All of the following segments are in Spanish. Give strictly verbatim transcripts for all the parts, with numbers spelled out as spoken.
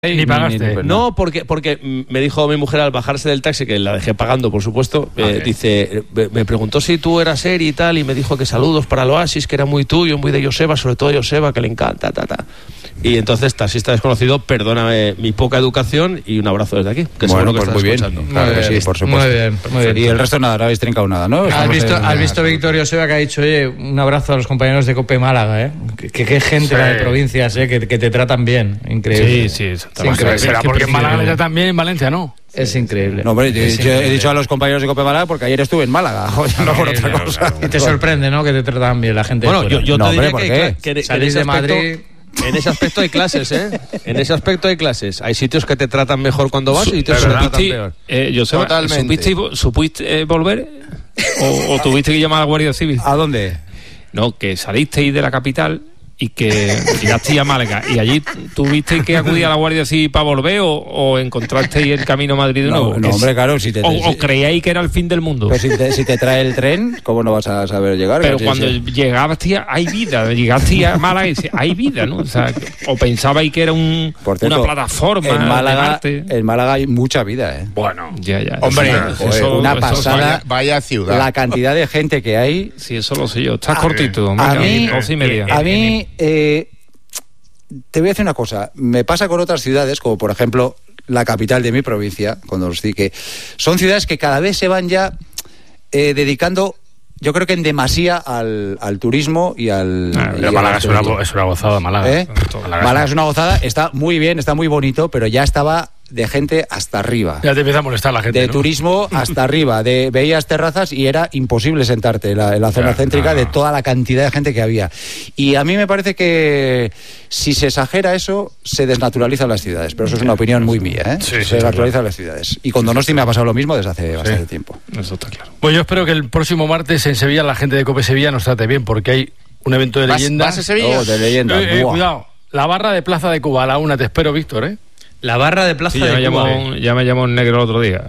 Ni pagaste. Ni, ni, ni, no, porque, porque me dijo mi mujer al bajarse del taxi, que la dejé pagando, por supuesto, okay. eh, dice, me preguntó si tú eras Eri y tal, y me dijo que saludos para el Oasis, que era muy tuyo, muy de Joseba, sobre todo Joseba, que le encanta, ta, ta. Y entonces, taxista desconocido, perdóname mi poca educación y un abrazo desde aquí. Que bueno, que pues muy bien. Claro muy que bien. Sí, por supuesto. Muy bien, muy bien. Y el resto nada, no habéis trincado nada, ¿no? ¿Has visto, ¿has visto Víctor Joseba que ha dicho, oye, un abrazo a los compañeros de COPE Málaga, eh? Que qué gente sí. de provincias, eh, que, que te tratan bien. Increíble. Sí, sí, exactamente. Sí, increíble. Será porque en Málaga le tratan bien, en Valencia no. Es increíble. No, hombre, he, es dicho, increíble. he dicho a los compañeros de COPE Málaga porque ayer estuve en Málaga, joder, no por otra claro, cosa. Claro. Y te sorprende, ¿no? Que te tratan bien la gente. Bueno, yo, yo no, te hombre, diría ¿por que, qué? que, que salís de aspecto, Madrid. En ese aspecto hay clases, ¿eh? En ese aspecto hay clases. Hay sitios que te tratan mejor cuando vas y sitios que te tratan peor. Eh, yo sé, ¿supiste, ¿Supiste eh, volver? ¿O, ¿O tuviste que llamar a la Guardia Civil? ¿A dónde? No, que salisteis de la capital y que llegasteis a Málaga y allí tuviste que acudir a la Guardia Civil para volver o, o encontrasteis el camino a Madrid de nuevo. No, no hombre, claro, si te, o, si, o creíais que era el fin del mundo. Pero si te, si te trae el tren, ¿cómo no vas a saber llegar? Pero sí, cuando sí. llegaste hay vida, llegaste a Málaga y hay vida, ¿no? O sea, o pensabais que era un, cierto, una plataforma en Málaga, de Marte. En Málaga hay mucha vida, ¿eh? Bueno, ya, ya. Hombre, eso, joder, eso, una eso, pasada. Vaya, vaya ciudad. La cantidad de gente que hay. Sí, eso lo sé yo. Estás a, cortito. A mí, doce y media. A mí, eh, te voy a decir una cosa. Me pasa con otras ciudades, como por ejemplo la capital de mi provincia, cuando os di que son ciudades que cada vez se van ya eh, dedicando, yo creo que en demasía al, al turismo y al... Ah, y Málaga al es una, es una gozada, Málaga. ¿Eh? Málaga, Málaga es una gozada, está muy bien, está muy bonito, pero ya estaba de gente hasta arriba. Ya te empieza a molestar la gente, De ¿no? turismo hasta arriba. De, veías terrazas y era imposible sentarte en la, en la zona claro, céntrica no, no. de toda la cantidad de gente que había. Y a mí me parece que si se exagera eso, se desnaturalizan las ciudades. Pero eso es una opinión muy mía, ¿eh? Sí, se sí, desnaturalizan claro. las ciudades. Y con Donosti me ha pasado lo mismo desde hace sí. bastante tiempo. Eso está claro. Pues yo espero que el próximo martes en Sevilla la gente de COPE Sevilla nos trate bien, porque hay un evento de leyendas. ¿Vas a Sevilla? Oh, de leyendas. Eh, eh, cuidado, la barra de Plaza de Cuba a la una, te espero, Víctor, ¿eh? La barra de Plaza Sí, de ya, me Cuba. llamó, ya me llamó un negro el otro día.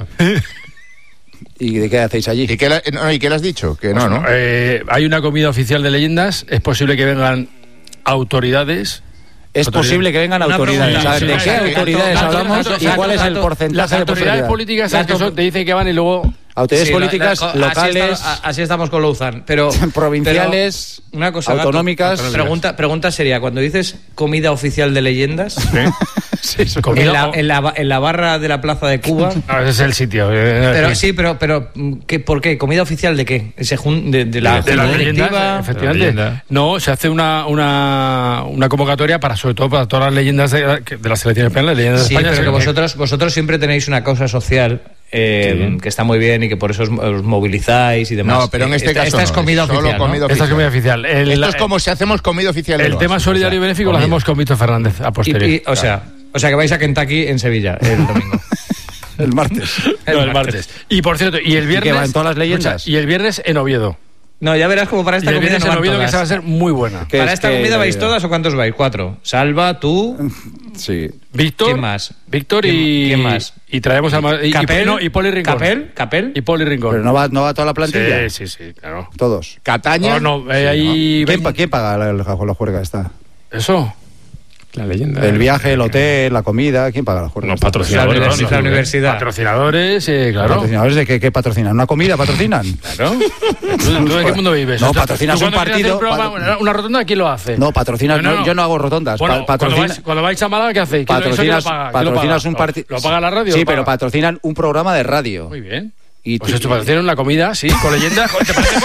¿Y de qué hacéis allí? ¿Y qué, la, no, ¿y qué le has dicho? Que no, ¿no? Eh, hay una comida oficial de leyendas, es posible que vengan autoridades. Es posible que vengan Una autoridades. pregunta, ¿Sabes? ¿De sí, qué sí, autoridades gato, hablamos gato, y gato, cuál es el gato, porcentaje Las de autoridades posibilidad? políticas ¿sabes que son? Te dicen que van y luego... Autoridades Sí, políticas la- la- locales, Así, está, así estamos con Louzan. Pero, provinciales, pero una cosa, autonómicas. Gato, pregunta, pregunta seria. Cuando dices comida oficial de leyendas, Sí, sí. Comida en, la, o- en, la, en la barra de la Plaza de Cuba... No, ese es el sitio. eh, Pero eh, sí, pero, pero ¿qué, ¿por qué? ¿Comida oficial de qué? ¿Se jun- de, de la, de, de las junta leyendas, directiva? efectivamente. De la leyenda. No, se hace una, una, una convocatoria para, sobre todo, para todas las leyendas de, de la selección española, las leyendas Sí, de España. pero que se- vosotros, vosotros siempre tenéis una causa social eh, Sí. que está muy bien y que por eso os, os movilizáis y demás. No, pero en este esta, caso esta es no, comida es solo oficial, ¿no? comida Esta es comida oficial. El, Esto la- es como si hacemos comida oficial de el los tema Oasis, solidario o sea, y benéfico lo comida. hacemos con Víctor Fernández a Y- posteriori. y- o, sea, o sea, que vais a Kentucky en Sevilla el domingo. El martes. No, el martes. Y por cierto, y el viernes... que va en todas las leyendas? Escucha, y el viernes en Oviedo. No, ya verás como para Y esta el comida viernes no en van Oviedo que todas. se va a ser muy buena. ¿Qué ¿Para es esta que- comida vais todas o cuántos vais? Cuatro. Salva, tú... Sí. Víctor, ¿Quién más? Víctor ¿Quién- y... quién más? Y traemos al... Y, ¿Capel? y, no, y Poli Rincón. ¿Capel? ¿Capel? Y Poli Rincón. Pero no va, no va toda la plantilla. Sí, sí, sí, claro. Todos. Cataña. No, no, eh, ahí... ¿Quién, pa- quién paga la, la, la juerga esta? Eso. La leyenda. El viaje, el hotel, la comida, ¿quién paga la juerga? Los La, patrocinadores. universi- ¿no? la universidad. Patrocinadores, eh, claro. ¿Patrocinadores de qué, qué patrocinan? ¿Una comida patrocinan? Claro. ¿Tú, tú de qué mundo vives? No, O sea, patrocinas tú un cuando quieres hacer partido, un programa, pat- una, una rotonda, ¿quién lo hace? No, patrocinas, No, no, no, no. yo no hago rotondas. Bueno, pa- cuando, patrocina- vais, cuando vais a Málaga, ¿qué hacéis? ¿Quién lo- eso quién lo patrocinas, paga? ¿Quién lo patrocinas paga? un partido. ¿Lo paga la radio? Sí, ¿Lo pero paga? patrocinan un programa de radio. Muy bien. Y Pues tú- esto patrocinan una comida, sí, con leyendas. Joder, ¿te parece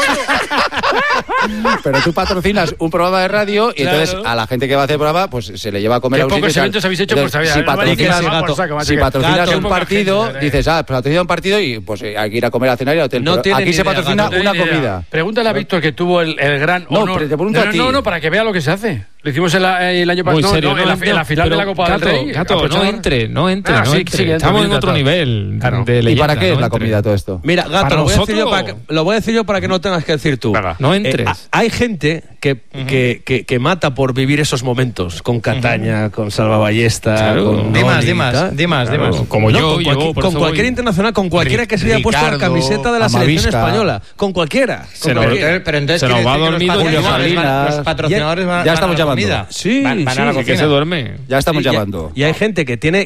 poco? Pero tú patrocinas un programa de radio y Claro. entonces a la gente que va a hacer el programa pues se le lleva a comer Qué a un sitio pocos y tal. eventos habéis hecho por Entonces, Sevilla. Si No me digas patrocinas, que va por gato, saco, macho, si que- patrocinas gato, un poca partido, gente, dices, ah, patrocina un partido y pues eh, hay que ir a comer a cenar y al hotel. No Pero tiene aquí ni se idea, patrocina gato, no una Ni idea. comida. Pregúntale a Víctor que tuvo el, el gran No, honor. pero te pregunto no, a no, ti. No, no, para que vea lo que se hace. Lo hicimos el, el año Muy pasado. serio, no, en, la, en la final pero, de la Copa Gato, del Rey. Gato, no aprovechador. entre, no entre, Ah, no sí, entre. sí, que entra, Estamos en entra otro todo. nivel Claro. de ¿Y leyenda. para qué es no la entre. comida todo esto? esto. Mira, Gato, ¿Para lo voy, a decir nosotros? yo para que, lo voy a decir yo para que no tengas que decir tú. Venga. No entres. Eh, a- hay gente que, uh-huh. que, que, que mata por vivir esos momentos, con Cataña, uh-huh. con Salva Ballesta, Claro. con Dimas, Noni y Dimas, tal. Dimas, Claro, Dimas. como No, yo, con, yo, cualqui- por con eso cualquier voy. internacional, con cualquiera que se haya puesto la Ricardo, camiseta de la selección Amavisca. española, con cualquiera. Con Se nos- cualquiera. Pero entonces Se nos quiere va decir que dormido los Julio patrocinadores van- Salinas. los patrocinadores van, Ya van estamos a la llamando. comida. Sí, van, van sí, a la sí, Que cocina. se duerme. Ya estamos Sí, y hay- llamando. Y hay gente que tiene